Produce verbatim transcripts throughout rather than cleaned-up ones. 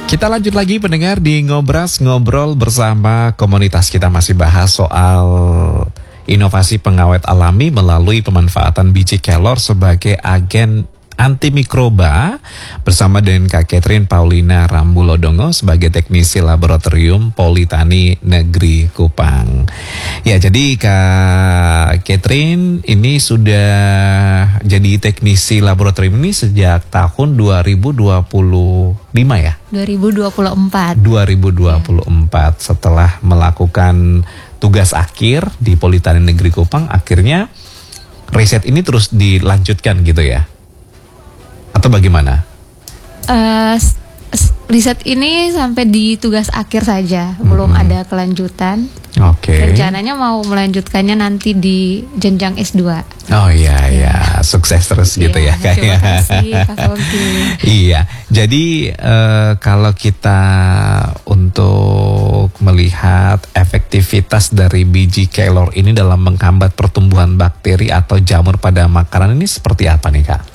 Kita lanjut lagi pendengar di Ngobras Ngobrol bersama komunitas. Kita masih bahas soal inovasi pengawet alami melalui pemanfaatan biji kelor sebagai agen antimikroba bersama dengan Kak Catherine Paulina Rambulodongo sebagai teknisi laboratorium Politani Negeri Kupang. Ya, jadi Kak Catherine ini sudah jadi teknisi laboratorium ini sejak tahun dua ribu dua puluh lima ya? dua ribu dua puluh empat. dua ribu dua puluh empat ya. Setelah melakukan tugas akhir di Politani Negeri Kupang, akhirnya riset ini terus dilanjutkan gitu ya? Atau bagaimana? Uh, riset ini sampai di tugas akhir saja, mm-hmm. belum ada kelanjutan. Oke. Okay. Rencananya mau melanjutkannya nanti di jenjang S dua. Oh iya ya, ya. Sukses terus iya, gitu ya kayaknya. Terima kasih Kak Fongki. Iya, jadi uh, kalau kita untuk melihat efektivitas dari biji kelor ini dalam menghambat pertumbuhan bakteri atau jamur pada makanan ini seperti apa nih Kak?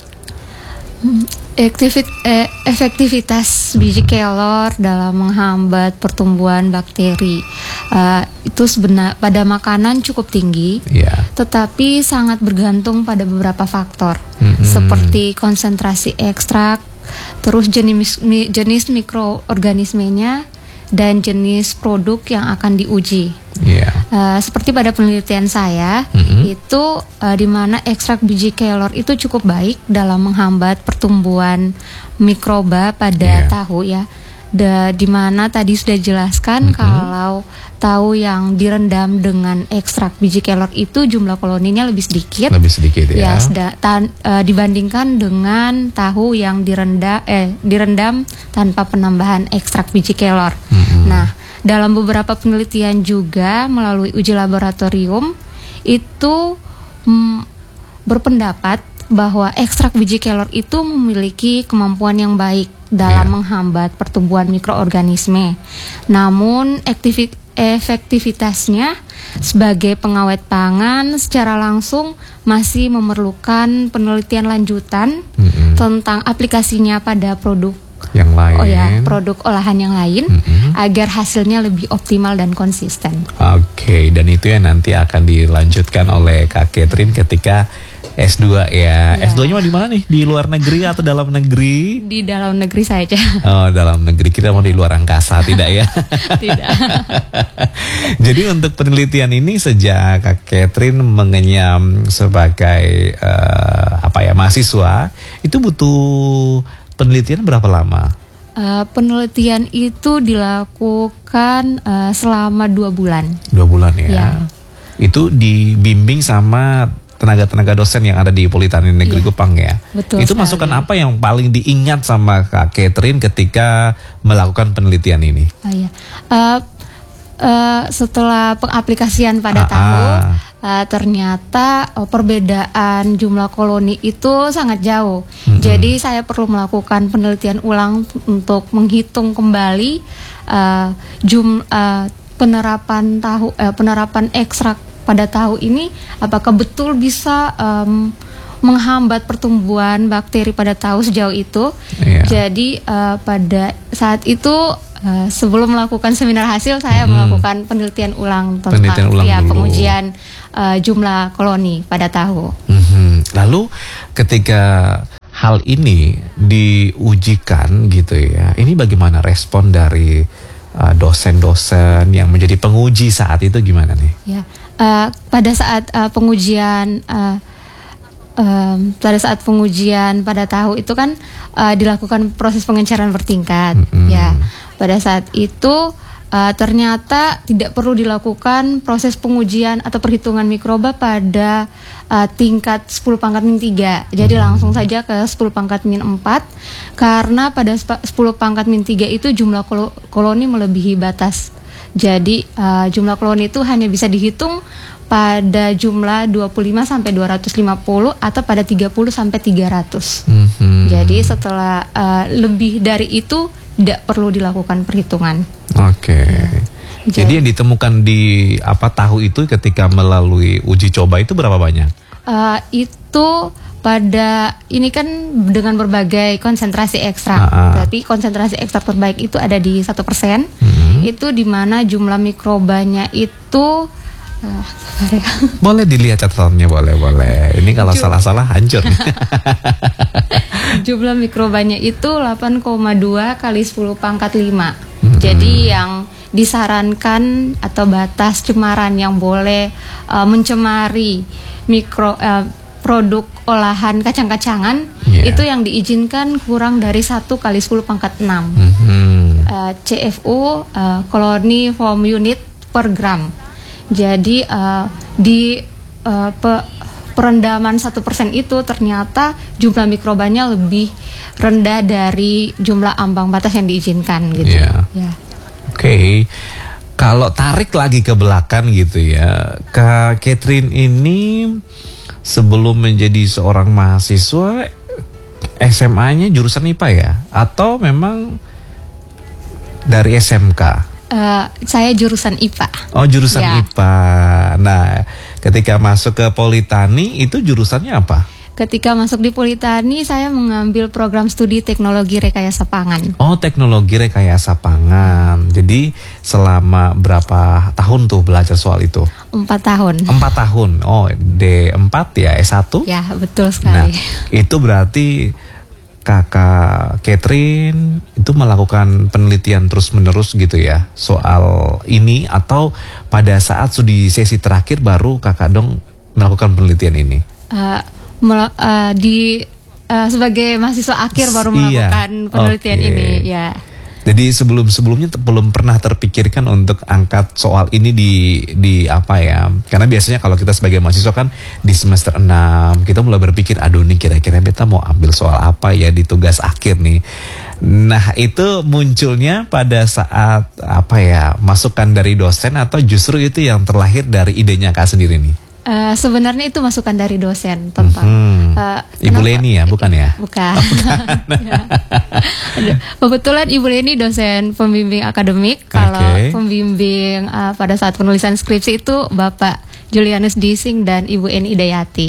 Aktivit, eh, efektivitas biji kelor dalam menghambat pertumbuhan bakteri uh, itu sebenarnya pada makanan cukup tinggi, yeah. tetapi sangat bergantung pada beberapa faktor, mm-hmm. seperti konsentrasi ekstrak, terus jenis jenis mikroorganismenya dan jenis produk yang akan diuji. Yeah. Uh, seperti pada penelitian saya, mm-hmm. itu uh, di mana ekstrak biji kelor itu cukup baik dalam menghambat pertumbuhan mikroba pada yeah. tahu ya. Da, di mana tadi sudah jelaskan mm-hmm. kalau tahu yang direndam dengan ekstrak biji kelor itu jumlah koloninya lebih sedikit. Lebih sedikit ya. Ya seda, tan, uh, dibandingkan dengan tahu yang direndam eh direndam tanpa penambahan ekstrak biji kelor. Mm-hmm. Nah, dalam beberapa penelitian juga melalui uji laboratorium itu mm, berpendapat bahwa ekstrak biji kelor itu memiliki kemampuan yang baik dalam yeah. menghambat pertumbuhan mikroorganisme. Namun aktivi- efektivitasnya sebagai pengawet pangan secara langsung masih memerlukan penelitian lanjutan mm-hmm. tentang aplikasinya pada produk yang lain. Oh ya, produk olahan yang lain mm-hmm. agar hasilnya lebih optimal dan konsisten. Oke, okay, dan itu yang nanti akan dilanjutkan oleh Kak Catherine ketika S dua ya. ya. S dua-nya di mana nih? Di luar negeri atau dalam negeri? Di dalam negeri saja. Oh, dalam negeri. Kita mau di luar angkasa tidak ya? Tidak. Jadi untuk penelitian ini sejak Kak Catherine mengenyam sebagai uh, apa ya mahasiswa, itu butuh penelitian berapa lama? Uh, penelitian itu dilakukan uh, selama dua bulan. Dua bulan ya. ya. Itu dibimbing sama tenaga-tenaga dosen yang ada di Politani Negeri ya. Kupang ya. Betul. Itu sekali. Masukan apa yang paling diingat sama Kak Catherine ketika melakukan penelitian ini? Oh, iya. uh, uh, setelah pengaplikasian pada ah, tahu, uh, ternyata uh, perbedaan jumlah koloni itu sangat jauh. Mm-hmm. Jadi saya perlu melakukan penelitian ulang untuk menghitung kembali uh, jum uh, penerapan tahu, uh, penerapan ekstrak pada tahu ini apakah betul bisa um, menghambat pertumbuhan bakteri pada tahu sejauh itu. Yeah. Jadi uh, pada saat itu uh, sebelum melakukan seminar hasil saya hmm. melakukan penelitian ulang tentang penelitian ulang ya, pengujian uh, jumlah koloni pada tahu. Hmm. Lalu ketika hal ini diujikan gitu ya, ini bagaimana respon dari uh, dosen-dosen yang menjadi penguji saat itu gimana nih? Ya. Uh, pada saat uh, pengujian uh, um, pada saat pengujian pada tahu itu kan uh, dilakukan proses pengenceran bertingkat. Mm-hmm. Ya, pada saat itu uh, ternyata tidak perlu dilakukan proses pengujian atau perhitungan mikroba pada uh, tingkat sepuluh pangkat min tiga. Jadi mm-hmm. langsung saja ke sepuluh pangkat min empat karena pada sepuluh pangkat min tiga itu jumlah kol- koloni melebihi batas. Jadi uh, jumlah koloni itu hanya bisa dihitung pada jumlah dua puluh lima sampai dua ratus lima puluh atau pada tiga puluh sampai tiga ratus. Mm-hmm. Jadi setelah uh, lebih dari itu tidak perlu dilakukan perhitungan. Oke. Okay. Ya. Jadi yang ditemukan di apa tahu itu ketika melalui uji coba itu berapa banyak? Uh, itu pada ini kan dengan berbagai konsentrasi ekstrak, Ah, ah. berarti konsentrasi ekstrak terbaik itu ada di satu persen. Hmm. Itu di mana jumlah mikrobanya itu uh, sorry ya. Boleh dilihat catatannya, boleh boleh. Ini kalau Ju- salah-salah hancur. Jumlah mikrobanya itu delapan koma dua kali sepuluh pangkat lima. Hmm. Jadi yang disarankan atau batas cemaran yang boleh uh, mencemari mikro uh, produk olahan kacang-kacangan, Yeah. itu yang diizinkan kurang dari satu kali sepuluh pangkat enam. Hmm. uh, C F U uh, colony form unit per gram. Jadi uh, di uh, pe- perendaman satu persen itu ternyata jumlah mikrobanya lebih rendah dari jumlah ambang batas yang diizinkan gitu. Iya. Ya. Oke, kalau tarik lagi ke belakang gitu ya, Kak Catherine ini sebelum menjadi seorang mahasiswa S M A-nya jurusan I P A ya? Atau memang dari S M K? Uh, saya jurusan I P A. Oh, jurusan Ya. I P A. Nah, ketika masuk ke Politani itu jurusannya apa? Ketika masuk di Politani, saya mengambil program studi teknologi rekayasa pangan. Oh, teknologi rekayasa pangan. Jadi selama berapa tahun tuh belajar soal itu? Empat tahun. Empat tahun. Oh, D empat ya, S satu? Ya, betul Nah, sekali. itu berarti Kakak Catherine itu melakukan penelitian terus-menerus gitu ya soal ini, atau pada saat studi sesi terakhir baru Kakak dong melakukan penelitian ini? Uh, mel- uh, di uh, sebagai mahasiswa akhir baru Iya. melakukan penelitian Oke. ini. Ya. Jadi sebelum-sebelumnya te- belum pernah terpikirkan untuk angkat soal ini di di apa ya? Karena biasanya kalau kita sebagai mahasiswa kan di semester enam kita mulai berpikir, aduh nih kira-kira kita mau ambil soal apa ya di tugas akhir nih. Nah, itu munculnya pada saat apa ya? Masukan dari dosen atau justru itu yang terlahir dari idenya Kak sendiri nih? Uh, sebenarnya itu masukan dari dosen tentang Hmm. uh, Ibu kenapa- Leni ya, bukan ya? Bukan. Ya. Aduh, kebetulan Ibu Leni dosen pembimbing akademik. Kalau Oke. pembimbing uh, pada saat penulisan skripsi itu Bapak Julianus Dising dan Ibu Eni Idayati.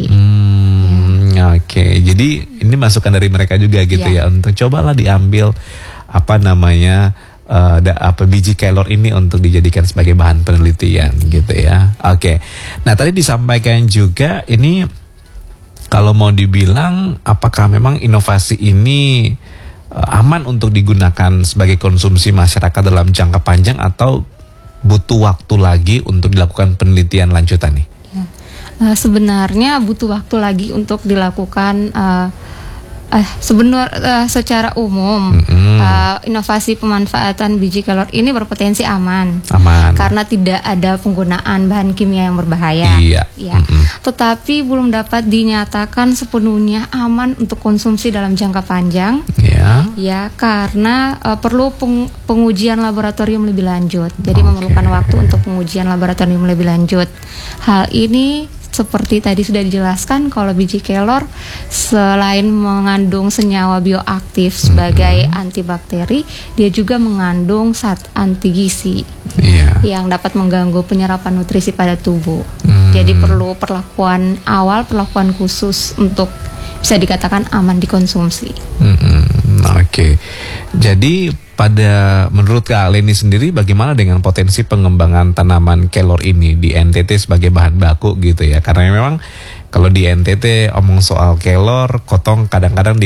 Hmm, oke. Jadi ini masukan dari mereka juga gitu Ya. ya, untuk cobalah diambil apa namanya eh, da, apa biji kelor ini untuk dijadikan sebagai bahan penelitian gitu ya. Oke. Nah, tadi disampaikan juga ini kalau mau dibilang apakah memang inovasi ini eh, aman untuk digunakan sebagai konsumsi masyarakat dalam jangka panjang atau butuh waktu lagi untuk dilakukan penelitian lanjutan nih? Uh, sebenarnya butuh waktu lagi untuk dilakukan uh, uh, sebenar uh, secara umum Mm-mm. uh, inovasi pemanfaatan biji kelor ini berpotensi aman. Aman. Karena tidak ada penggunaan bahan kimia yang berbahaya. Iya. Ya. Mm-mm. Tetapi belum dapat dinyatakan sepenuhnya aman untuk konsumsi dalam jangka panjang. Ya. Ya, karena uh, perlu peng- pengujian laboratorium lebih lanjut. Jadi Oke. memerlukan waktu untuk pengujian laboratorium lebih lanjut. Hal ini seperti tadi sudah dijelaskan, kalau biji kelor selain mengandung senyawa bioaktif sebagai antibakteri, dia juga mengandung zat anti gizi Iya. yang dapat mengganggu penyerapan nutrisi pada tubuh. Hmm. Jadi perlu perlakuan awal, perlakuan khusus untuk bisa dikatakan aman dikonsumsi. Mm-mm, Oke. Jadi pada menurut Kak Leni sendiri bagaimana dengan potensi pengembangan tanaman kelor ini di N T T sebagai bahan baku gitu ya? Karena memang kalau di N T T omong soal kelor, kotong kadang-kadang di